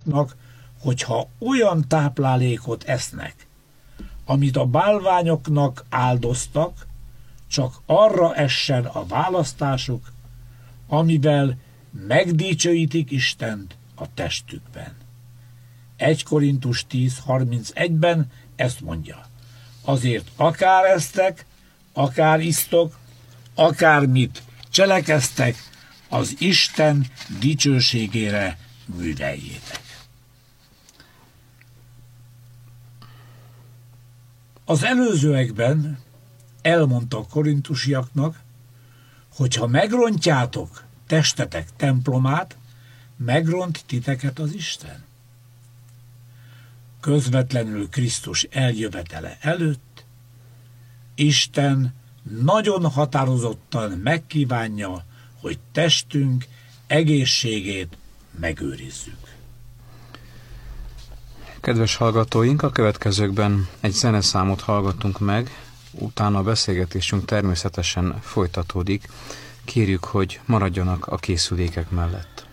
azoknak, hogyha olyan táplálékot esznek, amit a bálványoknak áldoztak, csak arra essen a választásuk, amivel megdicsőítik Istent a testükben. 1 Korintus 10:31-ben ezt mondja. Azért akár esztek, akár isztok, akármit cselekeztek, az Isten dicsőségére műveljétek. Az előzőekben elmondta a korintusiaknak, hogy ha megrontjátok testetek templomát, megront titeket az Isten. Közvetlenül Krisztus eljövetele előtt Isten nagyon határozottan megkívánja, hogy testünk egészségét megőrizzük. Kedves hallgatóink, a következőkben egy zeneszámot hallgatunk meg, utána a beszélgetésünk természetesen folytatódik. Kérjük, hogy maradjanak a készülékek mellett.